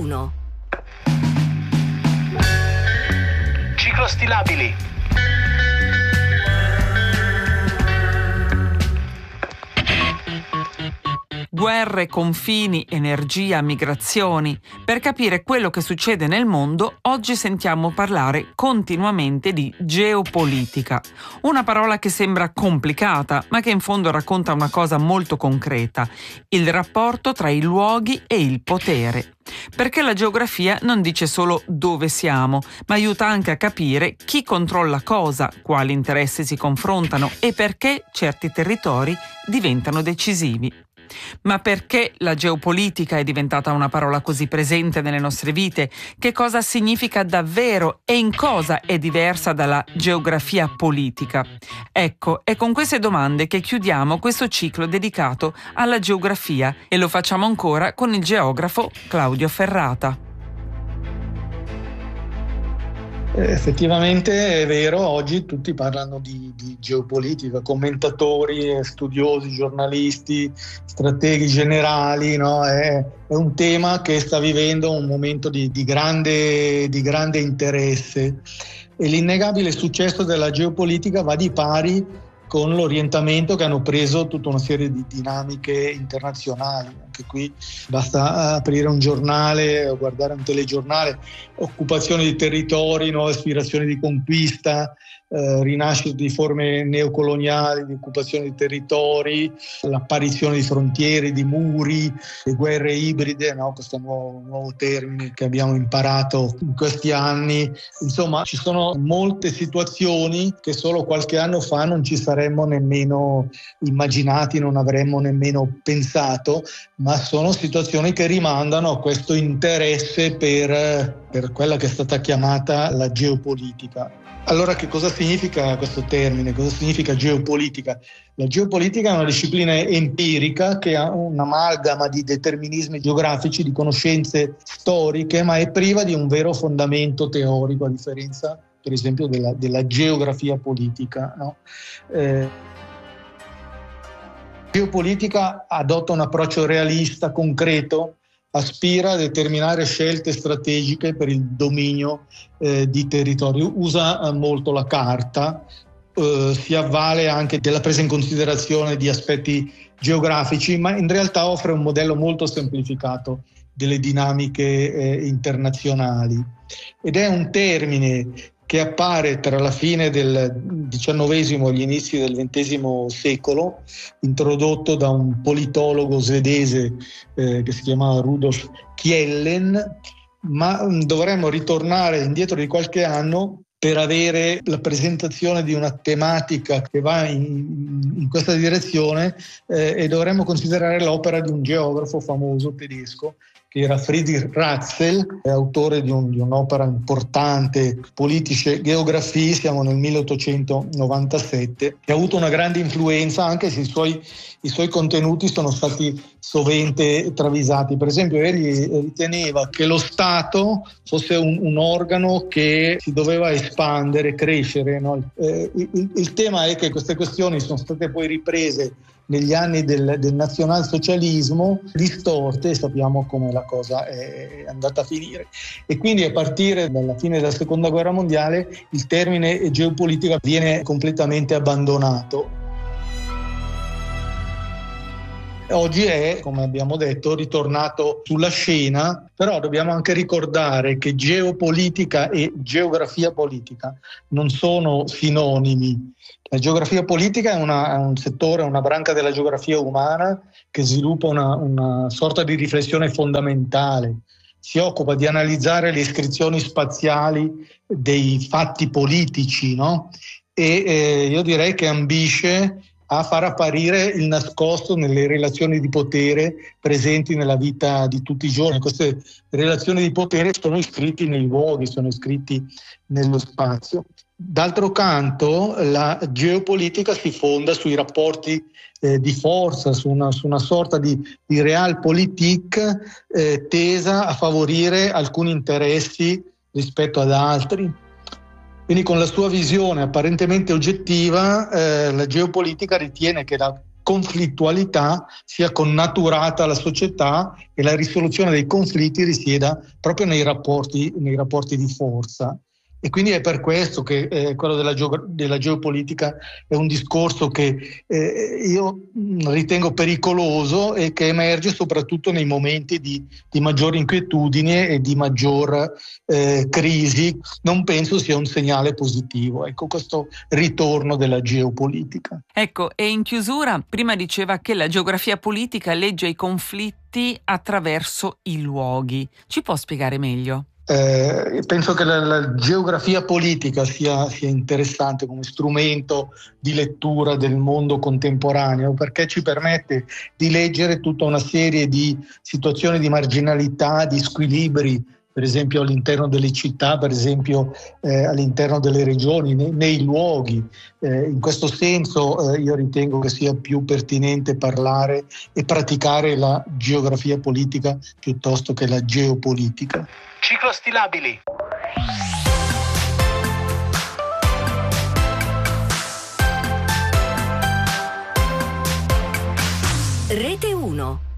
1. Ciclostilabili. Guerre, confini, energia, migrazioni. Per capire quello che succede nel mondo, oggi sentiamo parlare continuamente di geopolitica. Una parola che sembra complicata, ma che in fondo racconta una cosa molto concreta: il rapporto tra i luoghi e il potere. Perché la geografia non dice solo dove siamo, ma aiuta anche a capire chi controlla cosa, quali interessi si confrontano e perché certi territori diventano decisivi. Ma perché la geopolitica è diventata una parola così presente nelle nostre vite? Che cosa significa davvero e in cosa è diversa dalla geografia politica? Ecco, è con queste domande che chiudiamo questo ciclo dedicato alla geografia e lo facciamo ancora con il geografo Claudio Ferrata. Effettivamente è vero, oggi tutti parlano di geopolitica, commentatori, studiosi, giornalisti, strateghi generali, no? È un tema che sta vivendo un momento di grande interesse, e l'innegabile successo della geopolitica va di pari con l'orientamento che hanno preso tutta una serie di dinamiche internazionali. Anche qui basta aprire un giornale o guardare un telegiornale: occupazione di territori, nuove aspirazioni di conquista, rinascita di forme neocoloniali, di occupazione di territori, l'apparizione di frontiere, di muri, le guerre ibride, no? Questo nuovo termine che abbiamo imparato in questi anni. Insomma, ci sono molte situazioni che solo qualche anno fa non ci saremmo nemmeno immaginati, non avremmo nemmeno pensato, ma sono situazioni che rimandano a questo interesse per quella che è stata chiamata la geopolitica. Allora, che cosa significa questo termine? Cosa significa geopolitica? La geopolitica è una disciplina empirica che ha un'amalgama di determinismi geografici, di conoscenze storiche, ma è priva di un vero fondamento teorico, a differenza, per esempio, della geografia politica, no? Geopolitica adotta un approccio realista, concreto, aspira a determinare scelte strategiche per il dominio di territorio, usa molto la carta, si avvale anche della presa in considerazione di aspetti geografici, ma in realtà offre un modello molto semplificato delle dinamiche internazionali. Ed è un termine che appare tra la fine del XIX e gli inizi del XX secolo, introdotto da un politologo svedese che si chiamava Rudolf Kjellén, ma dovremmo ritornare indietro di qualche anno per avere la presentazione di una tematica che va in questa direzione, e dovremmo considerare l'opera di un geografo famoso tedesco, che era Friedrich Ratzel, autore di un'opera importante, Politische Geographie, siamo nel 1897, che ha avuto una grande influenza, anche se i suoi contenuti sono stati sovente travisati. Per esempio, egli riteneva che lo Stato fosse un organo che si doveva espandere, crescere, no? Il tema è che queste questioni sono state poi riprese negli anni del nazionalsocialismo, distorte, e sappiamo come la cosa è andata a finire. E quindi a partire dalla fine della Seconda Guerra Mondiale il termine geopolitica viene completamente abbandonato. Oggi è, come abbiamo detto, ritornato sulla scena, però dobbiamo anche ricordare che geopolitica e geografia politica non sono sinonimi. La geografia politica è un settore, una branca della geografia umana che sviluppa una sorta di riflessione fondamentale. Si occupa di analizzare le iscrizioni spaziali dei fatti politici, no? E io direi che ambisce a far apparire il nascosto nelle relazioni di potere presenti nella vita di tutti i giorni. Queste relazioni di potere sono iscritti nei luoghi, sono iscritti nello spazio. D'altro canto, la geopolitica si fonda sui rapporti di forza, su una sorta di realpolitik tesa a favorire alcuni interessi rispetto ad altri. Quindi, con la sua visione apparentemente oggettiva, la geopolitica ritiene che la conflittualità sia connaturata alla società e la risoluzione dei conflitti risieda proprio nei rapporti di forza. E quindi è per questo che quello della geopolitica è un discorso che io ritengo pericoloso e che emerge soprattutto nei momenti di maggiore inquietudine e di maggior crisi. Non penso sia un segnale positivo, ecco, questo ritorno della geopolitica. Ecco, e in chiusura, prima diceva che la geografia politica legge i conflitti attraverso i luoghi. Ci può spiegare meglio? Penso che la geografia politica sia interessante come strumento di lettura del mondo contemporaneo, perché ci permette di leggere tutta una serie di situazioni di marginalità, di squilibri, per esempio all'interno delle città, per esempio all'interno delle regioni, nei luoghi. In questo senso io ritengo che sia più pertinente parlare e praticare la geografia politica piuttosto che la geopolitica. Ciclostilabili. Rete 1.